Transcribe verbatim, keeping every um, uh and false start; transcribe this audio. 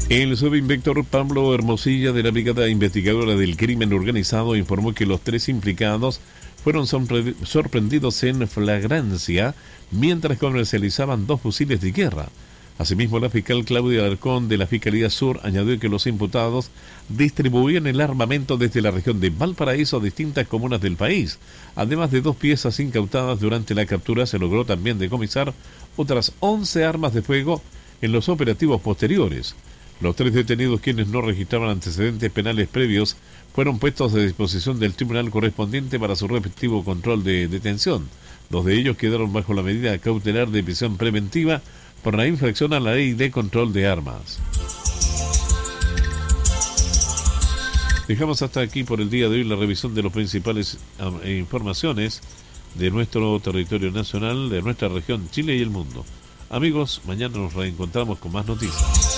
El subinspector Pablo Hermosilla de la Brigada Investigadora del Crimen Organizado informó que los tres implicados fueron sorpre- sorprendidos en flagrancia mientras comercializaban dos fusiles de guerra. Asimismo, la fiscal Claudia Alarcón de la Fiscalía Sur añadió que los imputados distribuían el armamento desde la región de Valparaíso a distintas comunas del país. Además de dos piezas incautadas durante la captura, se logró también decomisar otras once armas de fuego en los operativos posteriores. Los tres detenidos, quienes no registraban antecedentes penales previos, fueron puestos a disposición del tribunal correspondiente para su respectivo control de detención. Dos de ellos quedaron bajo la medida cautelar de prisión preventiva por la infracción a la ley de control de armas. Dejamos hasta aquí por el día de hoy la revisión de las principales um, informaciones de nuestro territorio nacional, de nuestra región, Chile y el mundo. Amigos, mañana nos reencontramos con más noticias.